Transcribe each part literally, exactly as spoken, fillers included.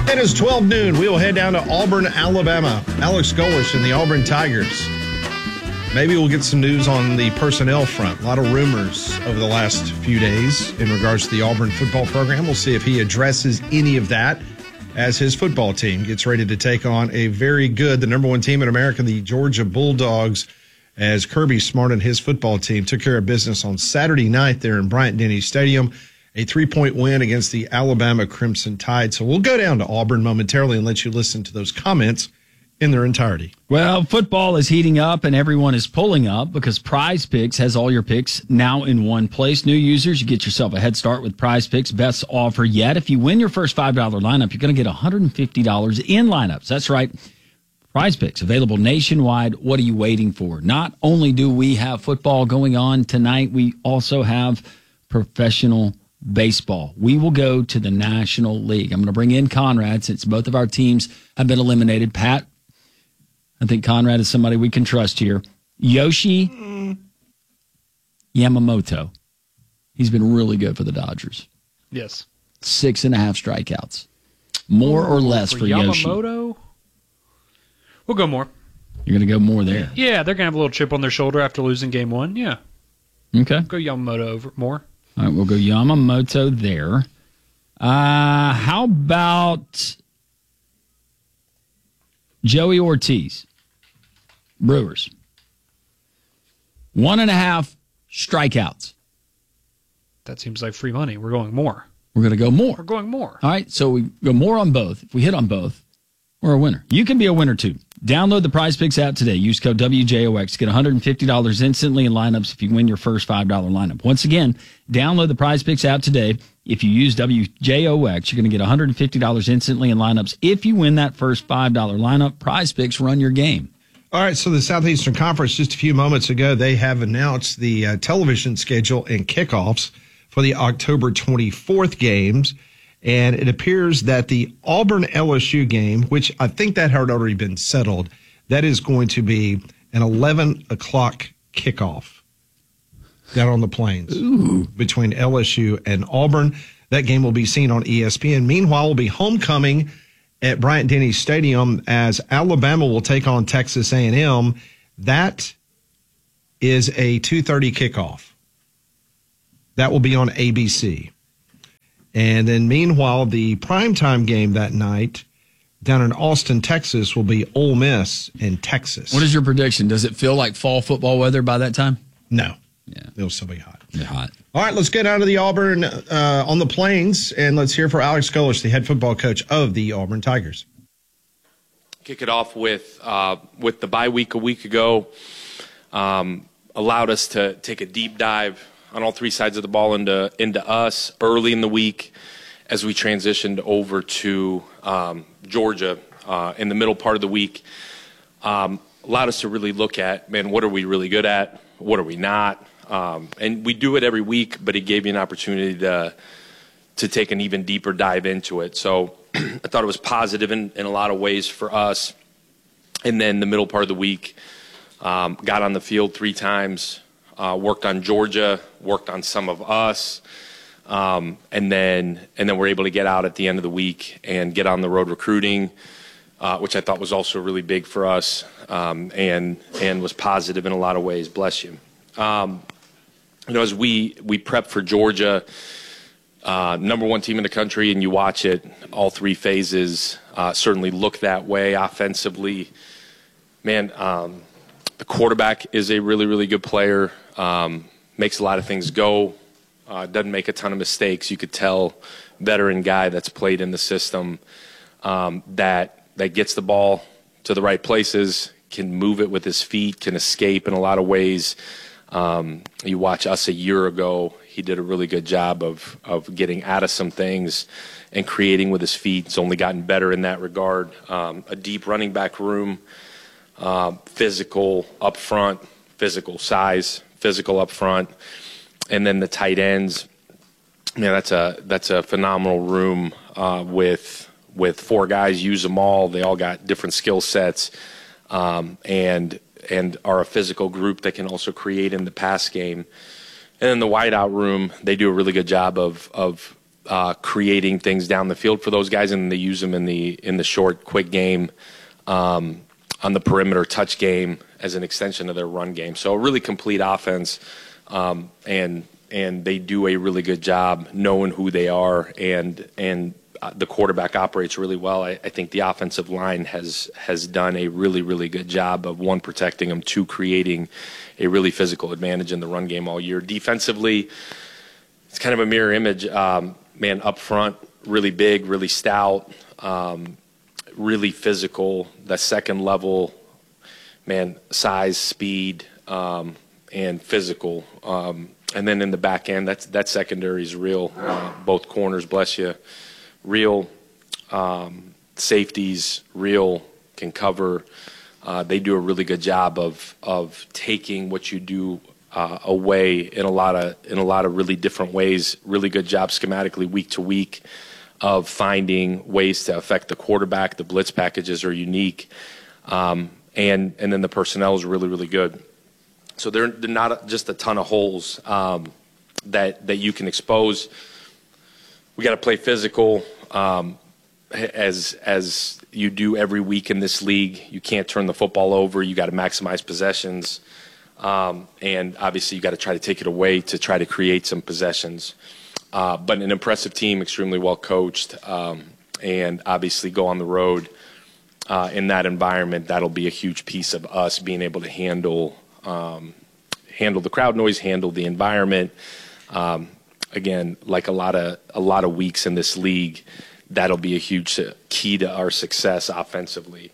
It is twelve noon. We will head down to Auburn, Alabama. Alex Golesh and the Auburn Tigers. Maybe we'll get some news on the personnel front. A lot of rumors over the last few days in regards to the Auburn football program. We'll see if he addresses any of that as his football team gets ready to take on a very good, the number one team in America, the Georgia Bulldogs, as Kirby Smart and his football team took care of business on Saturday night there in Bryant-Denny Stadium. A three-point win against the Alabama Crimson Tide. So we'll go down to Auburn momentarily and let you listen to those comments in their entirety. Well, football is heating up and everyone is pulling up because Prize Picks has all your picks now in one place. New users, you get yourself a head start with Prize Picks. Best offer yet. If you win your first five dollars lineup, you're going to get one hundred fifty dollars in lineups. That's right. Prize Picks, available nationwide. What are you waiting for? Not only do we have football going on tonight, we also have professional baseball. We will go to the National League. I'm going to bring in Conrad since both of our teams have been eliminated. Pat, I think Conrad is somebody we can trust here. Yoshi mm. Yamamoto. He's been really good for the Dodgers. Yes. Six and a half strikeouts. More Ooh, or less for, for Yoshi. Yamamoto? We'll go more. You're going to go more there? Yeah, they're going to have a little chip on their shoulder after losing game one. Yeah. Okay. Go Yamamoto over more. All right, we'll go Yamamoto there. Uh, how about Joey Ortiz? Brewers. One and a half strikeouts. That seems like free money. We're going more. We're going to go more. We're going more. All right, so we go more on both. If we hit on both, we're a winner. You can be a winner, too. Download the Prize Picks app today. Use code W J O X. Get one hundred fifty dollars instantly in lineups if you win your first five dollars lineup. Once again, download the Prize Picks app today. If you use W J O X, you're going to get one hundred fifty dollars instantly in lineups. If you win that first five dollars lineup, Prize Picks run your game. All right, so the Southeastern Conference, just a few moments ago, they have announced the uh, television schedule and kickoffs for the October twenty-fourth games. And it appears that the Auburn-L S U game, which I think that had already been settled, that is going to be an eleven o'clock kickoff down on the Plains Ooh. between L S U and Auburn. That game will be seen on E S P N. Meanwhile, will be homecoming at Bryant-Denny Stadium as Alabama will take on Texas A and M. That is a two thirty kickoff. That will be on A B C. And then meanwhile, the primetime game that night down in Austin, Texas will be Ole Miss in Texas. What is your prediction? Does it feel like fall football weather by that time? No. Yeah. It'll still be hot. It's hot. All right, let's get out of the Auburn uh, on the Plains, and let's hear for Alex Golesh, the head football coach of the Auburn Tigers. Kick it off with uh, with the bye week a week ago. Um, allowed us to take a deep dive on all three sides of the ball into into us early in the week as we transitioned over to um, Georgia uh, in the middle part of the week. Um, allowed us to really look at, man, what are we really good at? What are we not? Um, and we do it every week, but it gave you an opportunity to to take an even deeper dive into it. So I thought it was positive in, in a lot of ways for us. And then the middle part of the week, um, got on the field three times, uh, worked on Georgia, worked on some of us, um, and then and then we're able to get out at the end of the week and get on the road recruiting, uh, which I thought was also really big for us, um, and and was positive in a lot of ways. Bless you. Um, you know, as we we prep for Georgia, uh, number one team in the country, and you watch it, all three phases uh, certainly look that way. Offensively, man, um, the quarterback is a really, really good player. Um, makes a lot of things go. Uh, doesn't make a ton of mistakes. You could tell, veteran guy that's played in the system, um, that that gets the ball to the right places, can move it with his feet, can escape in a lot of ways. Um, you watch us a year ago, he did a really good job of, of getting out of some things and creating with his feet. It's only gotten better in that regard. Um, a deep running back room, uh, physical up front, physical size, physical up front. And then the tight ends, man, that's a, that's a phenomenal room uh, with, with four guys, use them all. They all got different skill sets. Um, and and are a physical group that can also create in the pass game. And in the wideout room, they do a really good job of of uh, creating things down the field for those guys, and they use them in the in the short, quick game, um, on the perimeter touch game as an extension of their run game. So a really complete offense, um, and and they do a really good job knowing who they are, and and uh, the quarterback operates really well. I, I think the offensive line has has done a really really good job of, one, protecting them, two, creating a really physical advantage in the run game all year. Defensively, it's kind of a mirror image. Um, man, up front, really big, really stout, um, really physical. The second level, man, size, speed, um, and physical. Um, and then in the back end, that's, that secondary is real. Uh, both corners, bless you, real. Um, safeties, real, can cover. Uh, they do a really good job of of taking what you do uh, away in a lot of in a lot of really different ways. Really good job schematically week to week of finding ways to affect the quarterback. The blitz packages are unique, um, and and then the personnel is really really good. So they're, they're not just a ton of holes um, that that you can expose. We got to play physical. Um, as as you do every week in this league. You can't turn the football over. You got to maximize possessions. Um, and obviously you got to try to take it away to try to create some possessions. Uh, but an impressive team, extremely well coached, um, and obviously go on the road uh, in that environment. That'll be a huge piece of us being able to handle um, handle the crowd noise, handle the environment. Um, again, like a lot of a lot of weeks in this league, that'll be a huge key to our success offensively.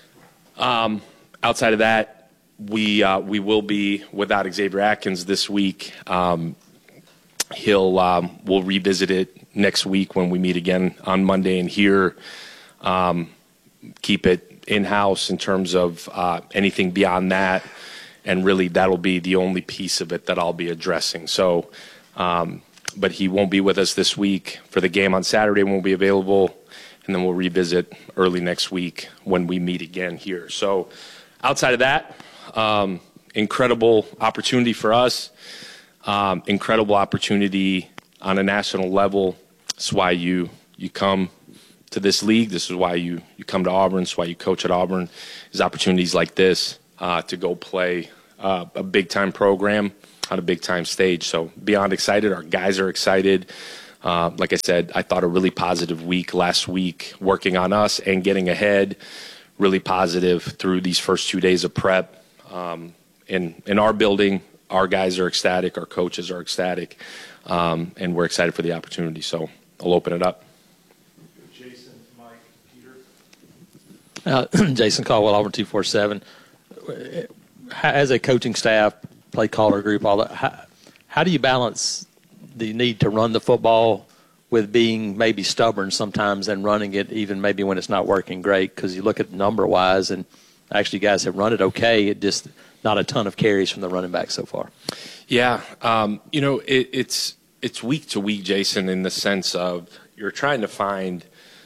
Um, outside of that, we uh, we will be without Xavier Atkins this week. Um, he'll um, we'll revisit it next week when we meet again on Monday and here. Um, keep it in-house in terms of uh, anything beyond that, and really that'll be the only piece of it that I'll be addressing. So. Um, But he won't be with us this week for the game on Saturday. Won't be available, and then we'll revisit early next week when we meet again here. So, outside of that, um, incredible opportunity for us. Um, incredible opportunity on a national level. That's why you you come to this league. This is why you you come to Auburn. This is why you coach at Auburn. There's opportunities like this uh, to go play uh, a big time program on a big-time stage. So beyond excited. Our guys are excited. Uh, like I said, I thought a really positive week last week working on us and getting ahead. Really positive through these first two days of prep. Um, in, in our building, our guys are ecstatic. Our coaches are ecstatic. Um, and we're excited for the opportunity. So I'll open it up. Jason, Mike, Peter. Uh, Jason Caldwell, Auburn two forty-seven. As a coaching staff, play caller group, all that. How, how do you balance the need to run the football with being maybe stubborn sometimes and running it even maybe when it's not working great? Because you look at number-wise, and actually you guys have run it okay. It just not a ton of carries from the running back so far. Yeah, um, you know, it, it's it's week to week, Jason, in the sense of you're trying to find,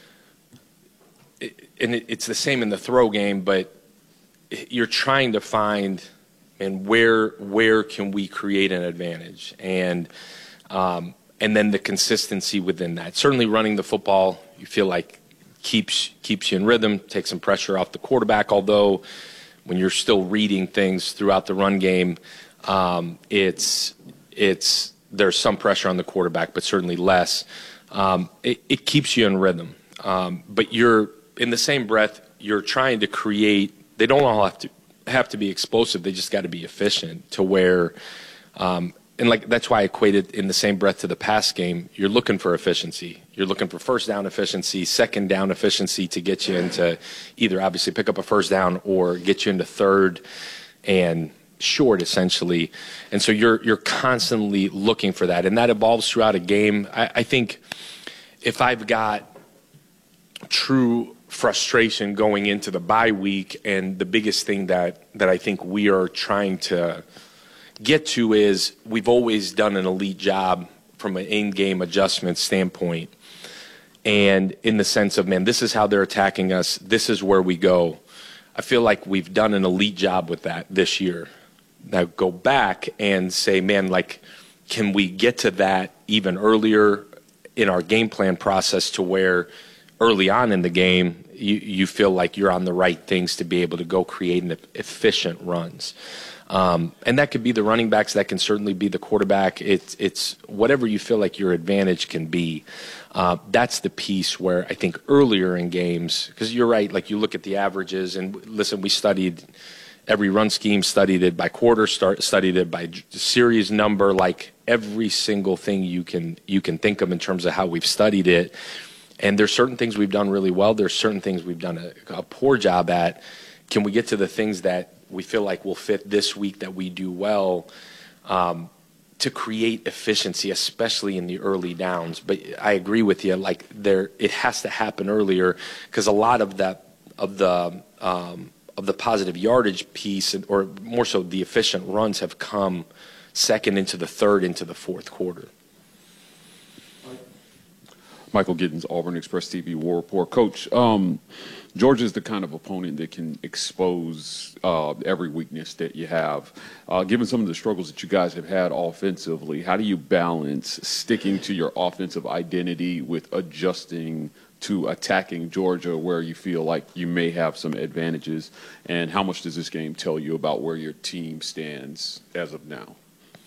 and it, it's the same in the throw game, but you're trying to find – and where where can we create an advantage, and um, and then the consistency within that. Certainly, running the football, you feel like keeps keeps you in rhythm, takes some pressure off the quarterback. Although, when you're still reading things throughout the run game, um, it's it's there's some pressure on the quarterback, but certainly less. Um, it, it keeps you in rhythm, um, but you're in the same breath. You're trying to create. They don't all have to. have to be explosive. They just got to be efficient to where, um, and like that's why I equated in the same breath to the pass game. You're looking for efficiency. You're looking for first down efficiency, second down efficiency to get you into either obviously pick up a first down or get you into third and short essentially. And so you're you're constantly looking for that, and that evolves throughout a game. I, I think if I've got true frustration going into the bye week, and the biggest thing that, that I think we are trying to get to is we've always done an elite job from an in-game adjustment standpoint, and in the sense of, man, this is how they're attacking us, this is where we go. I feel like we've done an elite job with that this year. Now go back and say, man, like, can we get to that even earlier in our game plan process to where early on in the game, you, you feel like you're on the right things to be able to go create an efficient runs. Um, and that could be the running backs. That can certainly be the quarterback. It's, it's whatever you feel like your advantage can be. Uh, that's the piece where I think earlier in games, because you're right, like you look at the averages, and listen, we studied every run scheme, studied it by quarter, start, studied it by series number, like every single thing you can you can think of in terms of how we've studied it. And there's certain things we've done really well. There's certain things we've done a, a poor job at. Can we get to the things that we feel like will fit this week that we do well um, to create efficiency, especially in the early downs? But I agree with you. Like there, it has to happen earlier because a lot of that of the um, of the positive yardage piece, or more so the efficient runs, have come second into the third into the fourth quarter. Michael Giddens, Auburn Express T V War Report. Coach, um, Georgia's the kind of opponent that can expose uh, every weakness that you have. Uh, given some of the struggles that you guys have had offensively, how do you balance sticking to your offensive identity with adjusting to attacking Georgia where you feel like you may have some advantages? And how much does this game tell you about where your team stands as of now?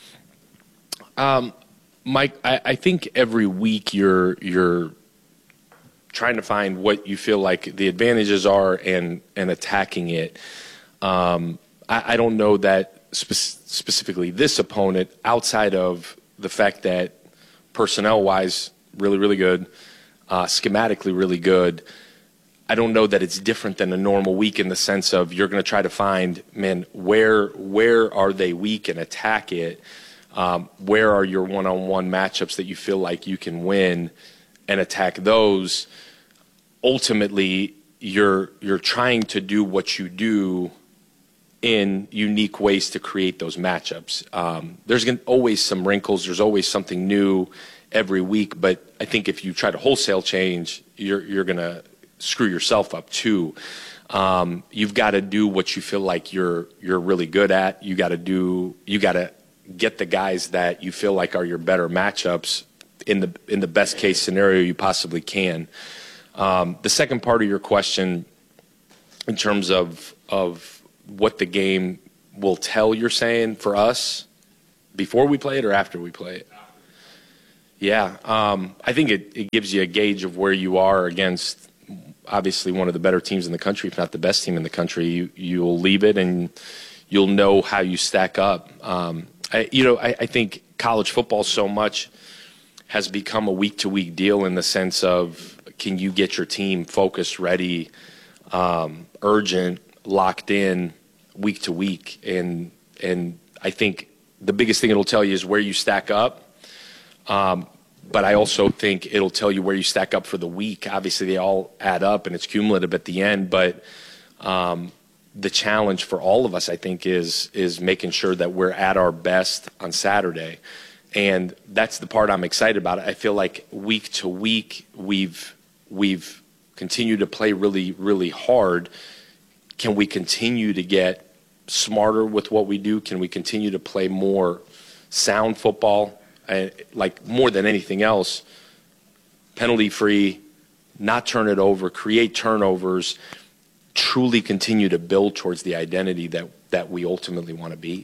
Um, Mike, I, I think every week you're you're trying to find what you feel like the advantages are and, and attacking it. Um, I, I don't know that spe- specifically this opponent, outside of the fact that personnel-wise, really, really good, uh, schematically really good. I don't know that it's different than a normal week in the sense of you're going to try to find, man, where where are they weak and attack it. Um, where are your one-on-one matchups that you feel like you can win and attack those? Ultimately, you're you're trying to do what you do in unique ways to create those matchups. Um, there's gonna, always some wrinkles. There's always something new every week. But I think if you try to wholesale change, you're you're going to screw yourself up too. Um, you've got to do what you feel like you're you're really good at. You got to do. You got to get the guys that you feel like are your better matchups in the in the best case scenario you possibly can. Um, the second part of your question, in terms of of what the game will tell, you're saying for us before we play it or after we play it? Yeah, um, I think it, it gives you a gauge of where you are against obviously one of the better teams in the country, if not the best team in the country. You you'll leave it and you'll know how you stack up. Um, I, you know, I, I think college football so much has become a week-to-week deal in the sense of, can you get your team focused, ready, um, urgent, locked in, week to week? And and I think the biggest thing it'll tell you is where you stack up. Um, but I also think it'll tell you where you stack up for the week. Obviously, they all add up, and it's cumulative at the end. But um, the challenge for all of us, I think, is is making sure that we're at our best on Saturday. And that's the part I'm excited about. I feel like week to week we've we've continued to play really, really hard. Can we continue to get smarter with what we do? Can we continue to play more sound football? Uh, like more than anything else, penalty-free, not turn it over, create turnovers, truly continue to build towards the identity that, that we ultimately want to be.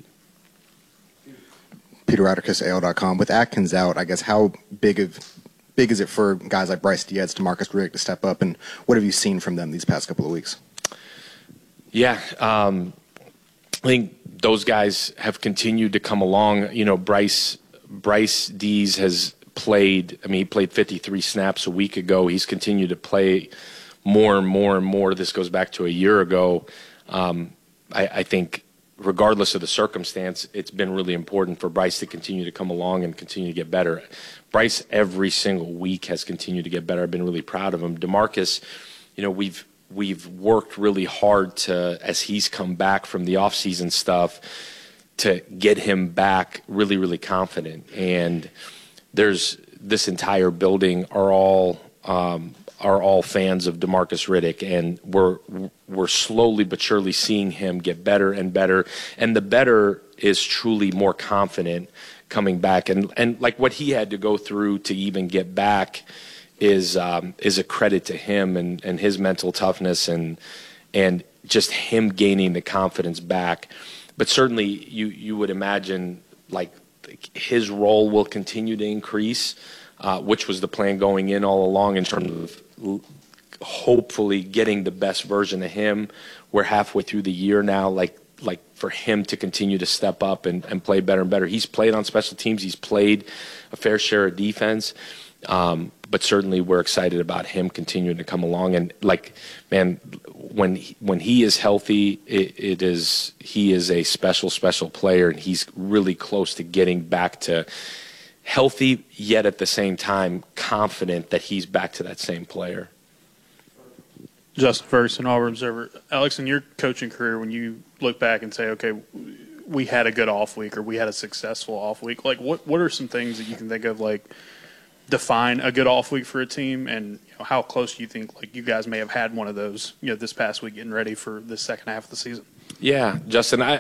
Peter Atticus, A L dot com. With Atkins out, I guess how big of big is it for guys like Bryce Diaz, DeMarcus Riddick to step up, and what have you seen from them these past couple of weeks? Yeah, um, I think those guys have continued to come along. You know, Bryce Bryce Dees has played. I mean, he played fifty-three snaps a week ago. He's continued to play more and more and more. This goes back to a year ago. Um, I, I think, regardless of the circumstance, it's been really important for Bryce to continue to come along and continue to get better. Bryce, every single week, has continued to get better. I've been really proud of him. DeMarcus, you know, we've we've worked really hard to, as he's come back from the offseason stuff, to get him back really, really confident. And there's this entire building are all um, are all fans of DeMarcus Riddick, and we're we're slowly but surely seeing him get better and better. And the better is truly more confident, coming back. And, and like what he had to go through to even get back is um, is a credit to him and, and his mental toughness and and just him gaining the confidence back. But certainly you, you would imagine like his role will continue to increase, uh, which was the plan going in all along in terms of hopefully getting the best version of him. We're halfway through the year now, like like for him to continue to step up and, and play better and better. He's played on special teams. He's played a fair share of defense. Um, but certainly we're excited about him continuing to come along. And like, man, when he, when he is healthy, it, it is he is a special, special player, and he's really close to getting back to healthy, yet at the same time confident that he's back to that same player. Justin Ferguson, Auburn Observer. Alex, in your coaching career, when you look back and say, okay, we had a good off week or we had a successful off week, like what, what are some things that you can think of, like, define a good off week for a team, and you know, how close do you think like you guys may have had one of those, you know, this past week getting ready for the second half of the season? Yeah, Justin, I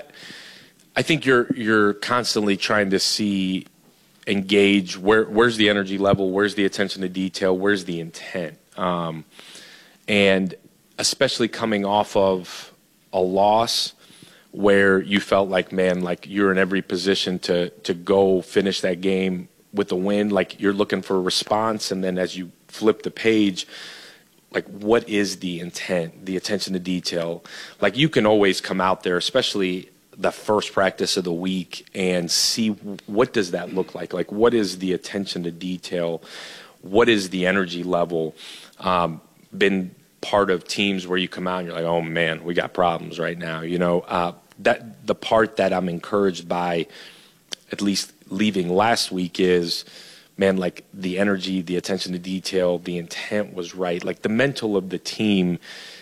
I think you're you're constantly trying to see, engage where where's the energy level, where's the attention to detail, where's the intent, um, and especially coming off of a loss where you felt like, man, like you're in every position to to go finish that game with a win, like you're looking for a response, and then as you flip the page, like what is the intent, the attention to detail? Like you can always come out there, especially the first practice of the week, and see what does that look like? Like what is the attention to detail? What is the energy level? Um, been part of teams where you come out and you're like, oh man, we got problems right now. You know, uh, that the part that I'm encouraged by, at least leaving last week, is, man, like the energy, the attention to detail, the intent was right. Like the mental of the team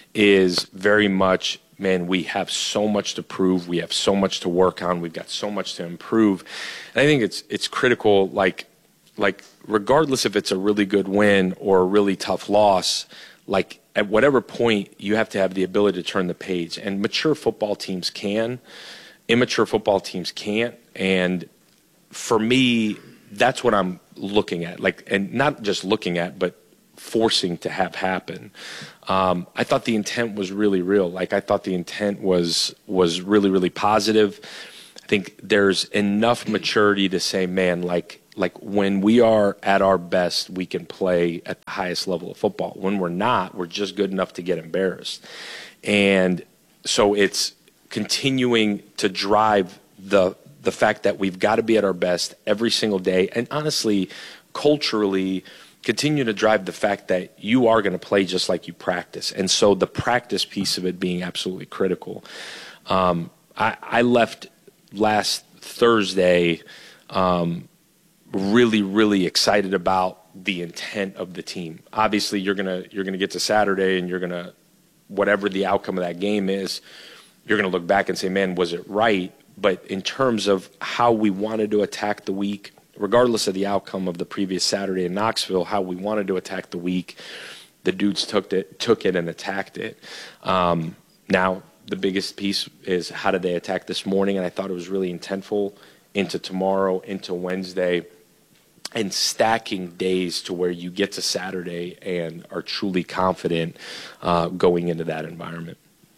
is very much, man, we have so much to prove. We have so much to work on. We've got so much to improve. And I think it's it's critical, like like regardless if it's a really good win or a really tough loss, like at whatever point you have to have the ability to turn the page. And mature football teams can. Immature football teams can't. And for me, that's what I'm looking at, like, and not just looking at, but forcing to have happen. Um, I thought the intent was really real. Like, I thought the intent was was really, really positive. I think there's enough maturity to say, man, like, like when we are at our best, we can play at the highest level of football. When we're not, we're just good enough to get embarrassed. And so it's continuing to drive the the fact that we've got to be at our best every single day, and honestly, culturally, continue to drive the fact that you are going to play just like you practice. And so the practice piece of it being absolutely critical. Um, I, I left last Thursday um, really, really excited about the intent of the team. Obviously, you're gonna you're gonna get to Saturday, and you're gonna, whatever the outcome of that game is, you're gonna look back and say, man, was it right? But in terms of how we wanted to attack the week, regardless of the outcome of the previous Saturday in Knoxville, how we wanted to attack the week, the dudes took it, took it and attacked it. Um, now, the biggest piece is how did they attack this morning, and I thought it was really intentful into tomorrow, into Wednesday, and stacking days to where you get to Saturday and are truly confident uh, going into that environment.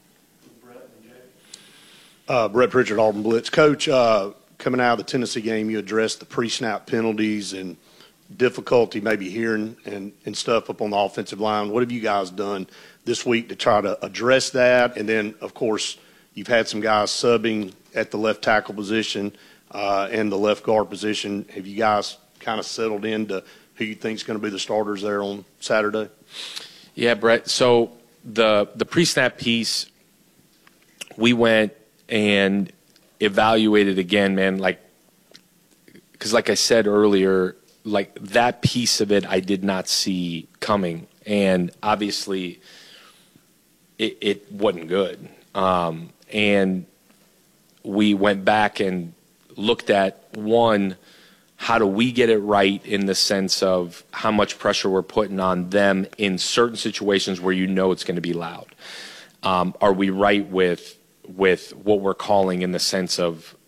Uh, Brett Pritchard, Auburn Blitz. Coach, uh, coming out of the Tennessee game, you addressed the pre-snap penalties and difficulty maybe hearing and, and stuff up on the offensive line. What have you guys done this week to try to address that? And then, of course, you've had some guys subbing at the left tackle position uh, and the left guard position. Have you guys kind of settled into who you think is going to be the starters there on Saturday? Yeah, Brett. So the the pre-snap piece, we went and evaluated again, man, like, because like I said earlier, like that piece of it I did not see coming, and obviously it, it wasn't good. Um, and we went back and looked at, one, how do we get it right in the sense of how much pressure we're putting on them in certain situations where you know it's going to be loud. Um, are we right with with what we're calling in the sense of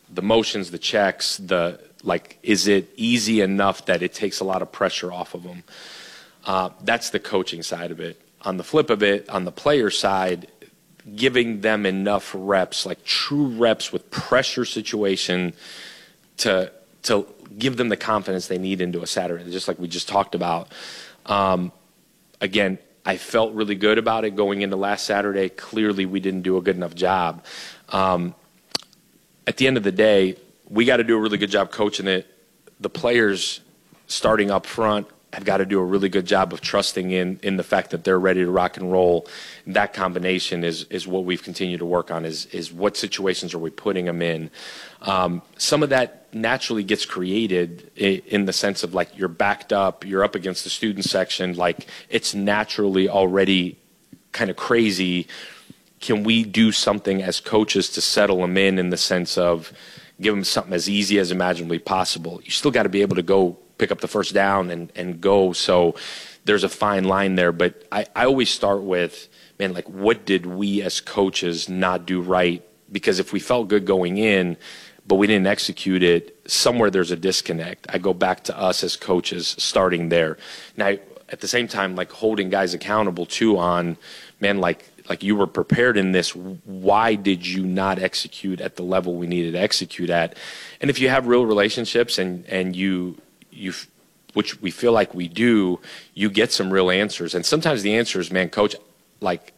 the motions, the checks, the like, is it easy enough that it takes a lot of pressure off of them? Uh, that's the coaching side of it. On the flip of it, on the player side, giving them enough reps, like true reps with pressure situation to to give them the confidence they need into a Saturday, just like we just talked about. Um, again, I felt really good about it going into last Saturday. Clearly, we didn't do a good enough job. Um, at the end of the day, we got to do a really good job coaching it. The players starting up front have got to do a really good job of trusting in in the fact that they're ready to rock and roll. That combination is is what we've continued to work on, is is what situations are we putting them in. Um, some of that naturally gets created in, in the sense of, like, you're backed up, you're up against the student section, like it's naturally already kind of crazy. Can we do something as coaches to settle them in in the sense of give them something as easy as imaginably possible? You still got to be able to go pick up the first down and, and go. So there's a fine line there. But I, I always start with, man, like, what did we as coaches not do right? Because if we felt good going in, but we didn't execute it, somewhere there's a disconnect. I go back to us as coaches starting there. Now, at the same time, like, holding guys accountable too on, man, like, like you were prepared in this. Why did you not execute at the level we needed to execute at? And if you have real relationships and, and you, you, which we feel like we do, you get some real answers. And sometimes the answer is, man, coach, like,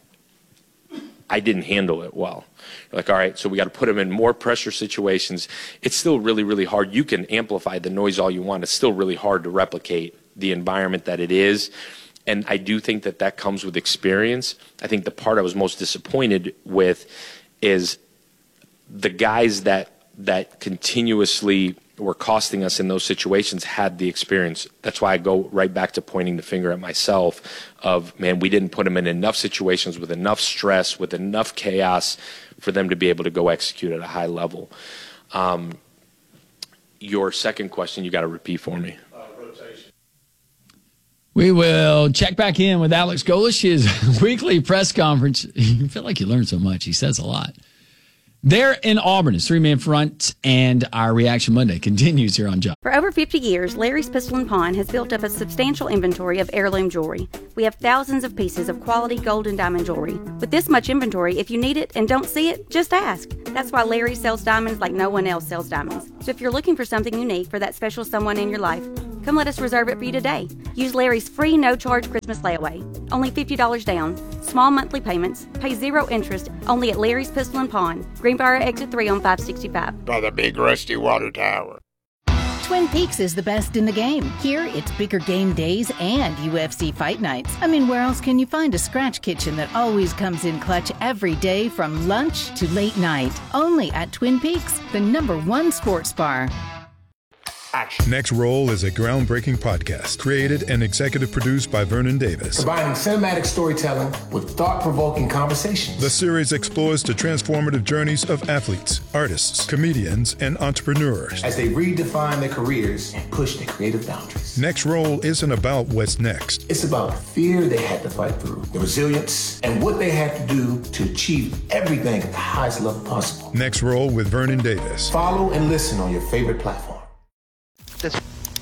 I didn't handle it well. You're like, all right, so we got to put them in more pressure situations. It's still really, really hard. You can amplify the noise all you want. It's still really hard to replicate the environment that it is. And I do think that that comes with experience. I think the part I was most disappointed with is the guys that that continuously were costing us in those situations had the experience. That's why I go right back to pointing the finger at myself of, man, we didn't put them in enough situations with enough stress, with enough chaos for them to be able to go execute at a high level. Um, your second question, you got to repeat for me. We will check back in with Alex Golesh, his weekly press conference. You feel like you learn so much. He says a lot. They're in Auburn. It's three-man front, and our Reaction Monday continues here on Job. For over fifty years, Larry's Pistol and Pawn has built up a substantial inventory of heirloom jewelry. We have thousands of pieces of quality gold and diamond jewelry. With this much inventory, if you need it and don't see it, just ask. That's why Larry sells diamonds like no one else sells diamonds. So if you're looking for something unique for that special someone in your life, come let us reserve it for you today. Use Larry's free no-charge Christmas layaway. Only fifty dollars down. Small monthly payments. Pay zero interest. Only at Larry's Pistol and Pawn. Greenbrier Exit three on five sixty-five. By the big rusty water tower. Twin Peaks is the best in the game. Here, it's bigger game days and U F C fight nights. I mean, where else can you find a scratch kitchen that always comes in clutch every day from lunch to late night? Only at Twin Peaks, the number one sports bar. Action. Next Roll is a groundbreaking podcast created and executive produced by Vernon Davis. Combining cinematic storytelling with thought-provoking conversations. The series explores the transformative journeys of athletes, artists, comedians, and entrepreneurs as they redefine their careers and push their creative boundaries. Next Roll isn't about what's next. It's about the fear they had to fight through, the resilience, and what they had to do to achieve everything at the highest level possible. Next Roll with Vernon Davis. Follow and listen on your favorite platform. The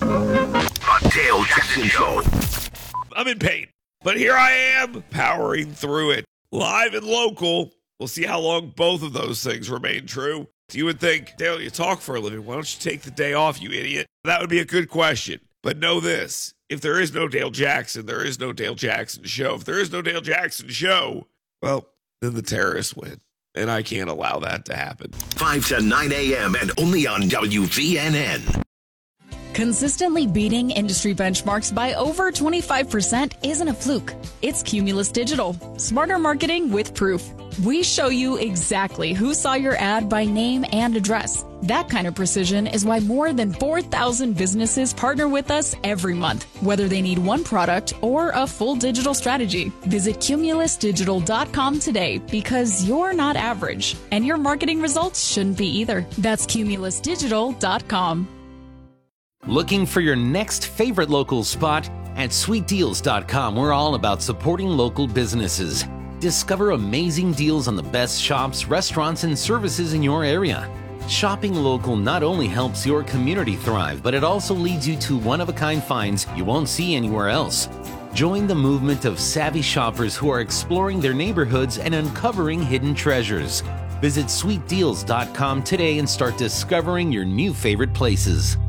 Dale Jackson Show. I'm in pain, but here I am, powering through it. Live and local. We'll see how long both of those things remain true. You would think, Dale, you talk for a living. Why don't you take the day off, you idiot? That would be a good question. But know this. If there is no Dale Jackson, there is no Dale Jackson Show. If there is no Dale Jackson Show, well, then the terrorists win. And I can't allow that to happen. five to nine a.m. and only on W V N N. Consistently beating industry benchmarks by over twenty-five percent isn't a fluke. It's Cumulus Digital. Smarter marketing with proof. We show you exactly who saw your ad by name and address. That kind of precision is why more than four thousand businesses partner with us every month, whether they need one product or a full digital strategy. Visit cumulus digital dot com today because you're not average, and your marketing results shouldn't be either. That's cumulus digital dot com. Looking for your next favorite local spot? At sweet deals dot com, we're all about supporting local businesses. Discover amazing deals on the best shops, restaurants, and services in your area. Shopping local not only helps your community thrive, but it also leads you to one-of-a-kind finds you won't see anywhere else. Join the movement of savvy shoppers who are exploring their neighborhoods and uncovering hidden treasures. Visit sweet deals dot com today and start discovering your new favorite places.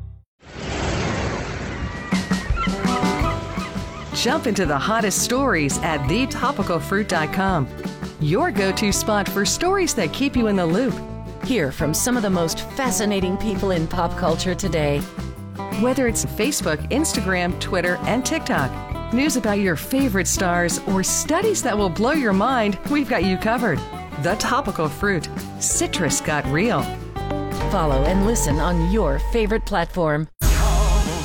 Jump into the hottest stories at the topical fruit dot com. Your go-to spot for stories that keep you in the loop. Hear from some of the most fascinating people in pop culture today. Whether it's Facebook, Instagram, Twitter, and TikTok, news about your favorite stars, or studies that will blow your mind, we've got you covered. The Topical Fruit. Citrus got real. Follow and listen on your favorite platform.